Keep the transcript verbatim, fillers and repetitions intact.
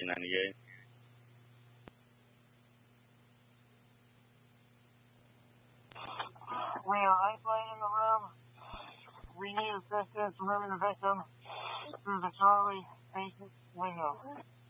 C ninety-eight. We are isolating the room. We need assistance moving the victim through the Charlie patient window.